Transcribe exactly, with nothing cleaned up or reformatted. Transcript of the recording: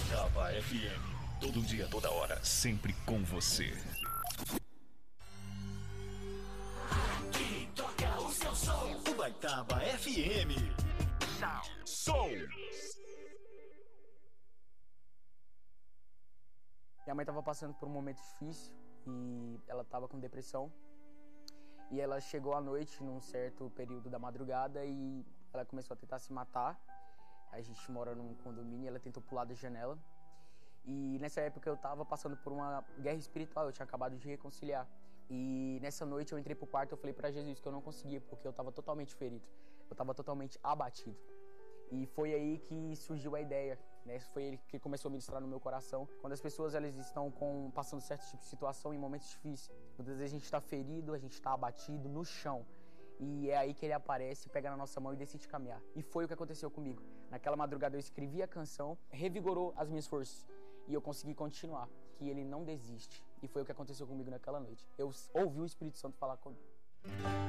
Baitaba F M. Todo dia, toda hora, sempre com você. Aqui toca o seu som. O Baitaba F M. Som. Minha mãe estava passando por um momento difícil e ela estava com depressão. E ela chegou à noite, num certo período da madrugada, e ela começou a tentar se matar. A gente mora num condomínio e ela tentou pular da janela. E nessa época eu estava passando por uma guerra espiritual, eu tinha acabado de reconciliar. E nessa noite eu entrei pro quarto e eu falei para Jesus que eu não conseguia, porque eu estava totalmente ferido. Eu estava totalmente abatido. E foi aí que surgiu a ideia, né? Foi ele que começou a ministrar no meu coração. Quando as pessoas elas estão com, passando certo tipo de situação em momentos difíceis, muitas vezes a gente está ferido, a gente está abatido no chão. E é aí que ele aparece, pega na nossa mão e decide caminhar. E foi o que aconteceu comigo. Naquela madrugada eu escrevi a canção, revigorou as minhas forças. E eu consegui continuar, que ele não desiste. E foi o que aconteceu comigo naquela noite. Eu ouvi o Espírito Santo falar comigo.